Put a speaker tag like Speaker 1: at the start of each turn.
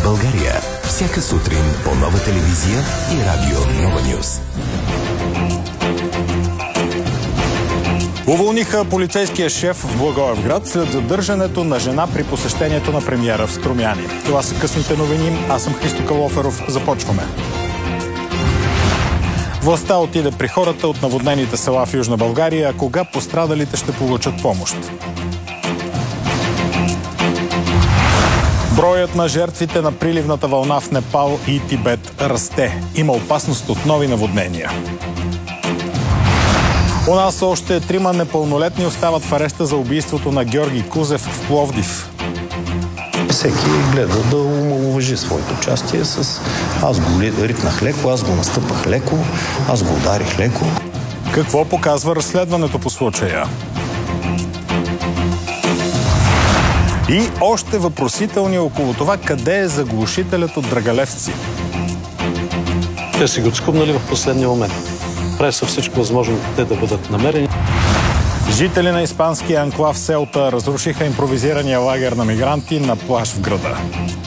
Speaker 1: България. Всяка сутрин по Нова телевизия и радио Нова Нюз.
Speaker 2: Уволниха полицейския шеф в Благоевград след задържането на жена при посещението на премиера в Струмяни. Това са късните новини. Аз съм Христо Калоферов. Започваме. Властта отиде при хората от наводнените села в Южна България, а кога пострадалите ще получат помощ. Броят на жертвите на приливната вълна в Непал и Тибет расте. Има опасност от нови наводнения. У нас още 3 непълнолетни остават в ареста за убийството на Георги Кузев в Пловдив.
Speaker 3: Всеки гледа да омаловажи своето участие с аз го ритнах леко, аз го настъпах леко, аз го ударих леко.
Speaker 2: Какво показва разследването по случая? И още въпросителни около това къде е заглушителят от Драгалевци.
Speaker 4: Те си го скубнали в последния момент. Прави са всичко възможно те да бъдат намерени.
Speaker 2: Жители на испанския анклав Селта разрушиха импровизирания лагер на мигранти на плаж в града.